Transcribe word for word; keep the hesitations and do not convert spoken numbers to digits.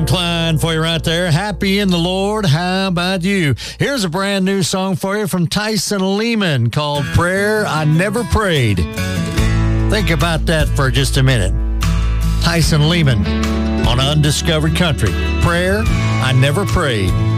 Klein for you right there. Happy in the Lord. How about you? Here's a brand new song for you from Tyson Lehman called Prayer I Never Prayed. Think about that for just a minute. Tyson Lehman on Undiscovered Country. Prayer I Never Prayed.